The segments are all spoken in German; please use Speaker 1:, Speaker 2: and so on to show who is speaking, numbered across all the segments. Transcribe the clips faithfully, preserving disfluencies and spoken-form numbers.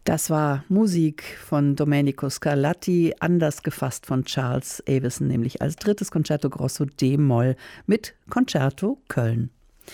Speaker 1: Das war Musik von Domenico Scarlatti, anders gefasst von Charles Avison, nämlich als drittes Concerto Grosso D-Moll mit Concerto Köln.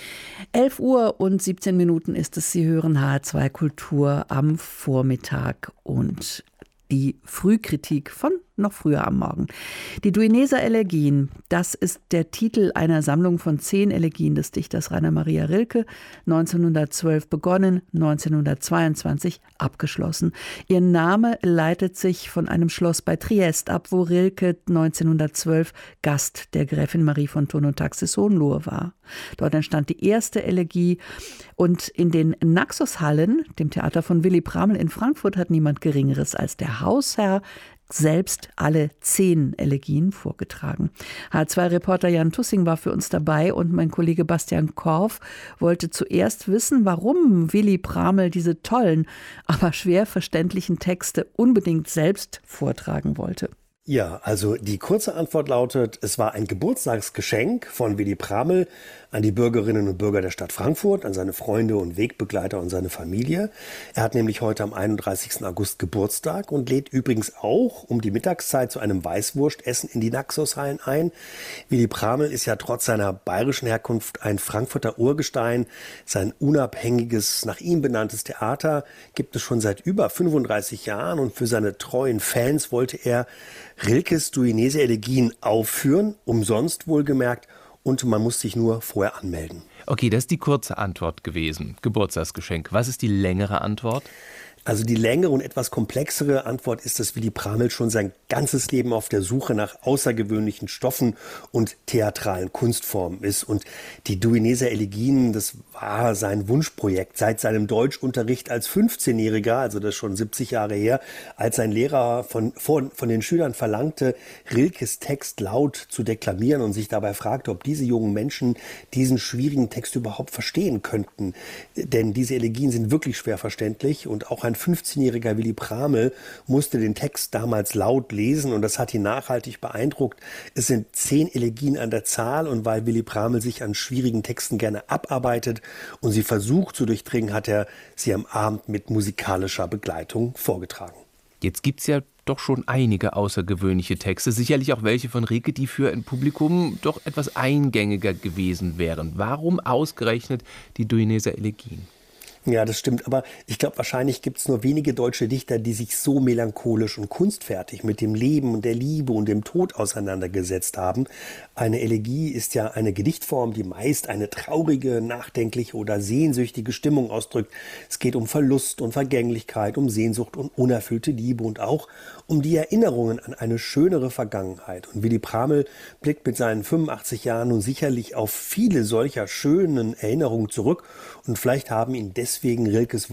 Speaker 1: elf Uhr und siebzehn Minuten ist es. Sie hören H R zwei Kultur am Vormittag und die Frühkritik von noch früher am Morgen. Die Duineser Elegien, das ist der Titel einer Sammlung von zehn Elegien des Dichters Rainer Maria Rilke, neunzehnhundertzwölf begonnen, neunzehnhundertzweiundzwanzig abgeschlossen. Ihr Name leitet sich von einem Schloss bei Triest ab, wo Rilke neunzehnhundertzwölf Gast der Gräfin Marie von Thurn und Taxis-Hohenlohe war. Dort entstand die erste Elegie und in den Naxos-Hallen, dem Theater von Willy Praml in Frankfurt, hat niemand Geringeres als der Hausherr selbst alle zehn Elegien vorgetragen. H zwei Reporter Jan Tussing war für uns dabei und mein Kollege Bastian Korf wollte zuerst wissen, warum Willy Praml diese tollen, aber schwer verständlichen Texte unbedingt selbst vortragen wollte.
Speaker 2: Ja, also die kurze Antwort lautet, es war ein Geburtstagsgeschenk von Willy Praml an die Bürgerinnen und Bürger der Stadt Frankfurt, an seine Freunde und Wegbegleiter und seine Familie. Er hat nämlich heute am einunddreißigsten August Geburtstag und lädt übrigens auch um die Mittagszeit zu einem Weißwurstessen in die Naxos-Hallen ein. Willy Praml ist ja trotz seiner bayerischen Herkunft ein Frankfurter Urgestein. Sein unabhängiges, nach ihm benanntes Theater gibt es schon seit über fünfunddreißig Jahren und für seine treuen Fans wollte er Rilkes Duineser Elegien aufführen, umsonst wohlgemerkt, und man muss sich nur vorher anmelden.
Speaker 3: Okay, das ist die kurze Antwort gewesen. Geburtstagsgeschenk. Was ist die längere Antwort?
Speaker 2: Also die längere und etwas komplexere Antwort ist, dass Willy Praml schon sein ganzes Leben auf der Suche nach außergewöhnlichen Stoffen und theatralen Kunstformen ist. Und die Duineser Elegien, das war sein Wunschprojekt. Seit seinem Deutschunterricht als fünfzehnjähriger, also das ist schon siebzig Jahre her, als sein Lehrer von, von, von den Schülern verlangte, Rilkes Text laut zu deklamieren und sich dabei fragte, ob diese jungen Menschen diesen schwierigen Text überhaupt verstehen könnten. Denn diese Elegien sind wirklich schwer verständlich und auch ein fünfzehnjähriger Willy Praml musste den Text damals laut lesen und das hat ihn nachhaltig beeindruckt. Es sind zehn Elegien an der Zahl und weil Willy Praml sich an schwierigen Texten gerne abarbeitet und sie versucht zu durchdringen, hat er sie am Abend mit musikalischer Begleitung vorgetragen.
Speaker 3: Jetzt gibt es ja doch schon einige außergewöhnliche Texte, sicherlich auch welche von Rilke, die für ein Publikum doch etwas eingängiger gewesen wären. Warum ausgerechnet die Duineser Elegien?
Speaker 2: Ja, das stimmt. Aber ich glaube, wahrscheinlich gibt es nur wenige deutsche Dichter, die sich so melancholisch und kunstfertig mit dem Leben und der Liebe und dem Tod auseinandergesetzt haben. Eine Elegie ist ja eine Gedichtform, die meist eine traurige, nachdenkliche oder sehnsüchtige Stimmung ausdrückt. Es geht um Verlust und Vergänglichkeit, um Sehnsucht und unerfüllte Liebe und auch um die Erinnerungen an eine schönere Vergangenheit. Und Willy Praml blickt mit seinen fünfundachtzig Jahren nun sicherlich auf viele solcher schönen Erinnerungen zurück und vielleicht haben ihn deswegen Deswegen Rilkes